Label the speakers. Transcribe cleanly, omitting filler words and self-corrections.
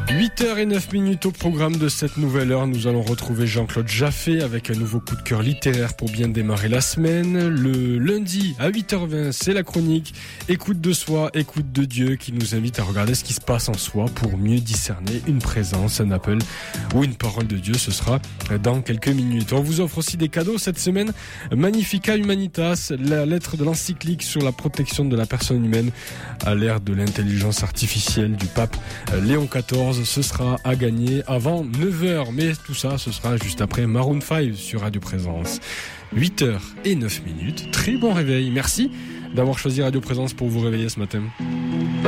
Speaker 1: 8h09 au programme de cette nouvelle heure. Nous allons retrouver Jean-Claude Jaffé avec un nouveau coup de cœur littéraire pour bien démarrer la semaine. Le lundi à 8h20, c'est la chronique Écoute de soi, écoute de Dieu qui nous invite à regarder ce qui se passe en soi pour mieux discerner une présence, un appel ou une parole de Dieu. Ce sera dans quelques minutes. On vous offre aussi des cadeaux cette semaine. Magnifica Humanitas, la lettre de l'encyclique sur la protection de la personne humaine à l'ère de l'intelligence artificielle du pape Léon XIV. Ce sera à gagner avant 9h, mais tout ça, ce sera juste après Maroon 5 sur Radio Présence. 8h09. Très bon réveil. Merci d'avoir choisi Radio Présence pour vous réveiller ce matin.